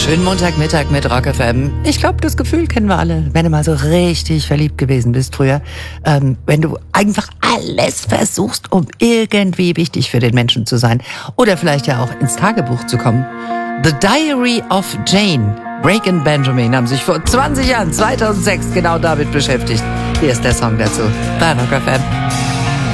Schönen Montagmittag mit Rock FM. Ich glaube, das Gefühl kennen wir alle, wenn du mal so richtig verliebt gewesen bist früher. Wenn du einfach alles versuchst, um irgendwie wichtig für den Menschen zu sein. Oder vielleicht ja auch ins Tagebuch zu kommen. The Diary of Jane. Break and Benjamin haben sich vor 20 Jahren, 2006, genau damit beschäftigt. Hier ist der Song dazu bei Rock FM.